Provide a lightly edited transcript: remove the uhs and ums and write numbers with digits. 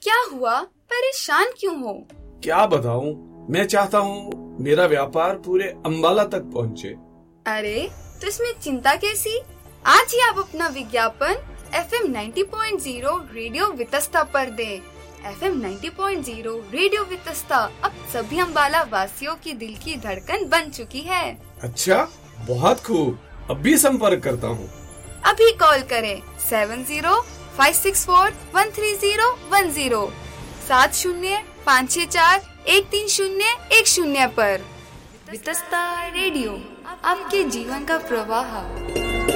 क्या हुआ? परेशान क्यों हो? क्या बताऊं, मैं चाहता हूँ मेरा व्यापार पूरे अंबाला तक पहुँचे। अरे तो इसमें चिंता कैसी? आज ही आप अपना विज्ञापन FM 90.0 रेडियो वितस्ता पर दें। FM 90.0 रेडियो वितस्ता अब सभी अंबाला वासियों की दिल की धड़कन बन चुकी है। अच्छा, बहुत खूब। अब भी संपर्क करता हूँ। अभी कॉल करें 7056413010 7056413010 पर। वितस्ता रेडियो, आपके जीवन का प्रवाह।